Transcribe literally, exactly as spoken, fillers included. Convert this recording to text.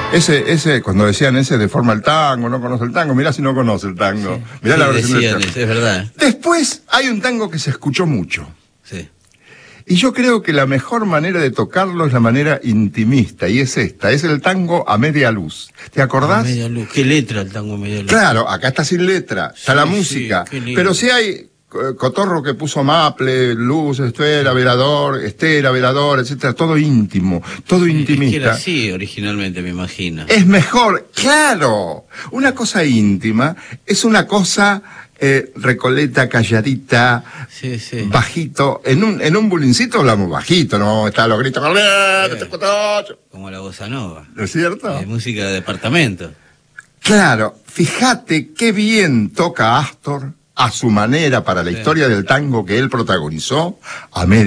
Ese, ese, cuando decían ese deforma el tango, no conoce el tango, mirá si no conoce el tango. Sí, mirá sí, la versión decían, del es verdad. Después hay un tango que se escuchó mucho. Sí. Y yo creo que la mejor manera de tocarlo es la manera intimista, y es esta, es el tango a media luz. ¿Te acordás? A media luz. ¿Qué letra el tango a media luz? Claro, acá está sin letra, está Sí, la sí, música, qué lindo. pero si hay eh, cotorro que puso maple, luz, esfera, velador, estera, velador, etcétera, todo íntimo, todo Sí, intimista. es que era así originalmente, me imagino. Es mejor, claro. Una cosa íntima es una cosa eh, recoleta, calladita, Sí, sí. bajito. En un en un bulincito hablamos bajito, ¿no? Está los gritos. Sí. Como la bossa nova. ¿No es cierto? Es música de departamento. Claro, fíjate qué bien toca Astor a su manera para la Sí. historia del tango que él protagonizó a media